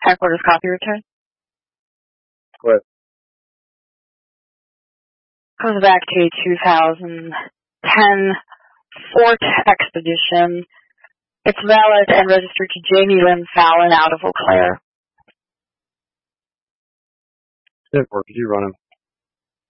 Headquarters copy return. Go ahead. Comes back to 2010 Fort Expedition. It's valid and registered to Jamie Lynn Fallon out of Eau Claire. Could you run him?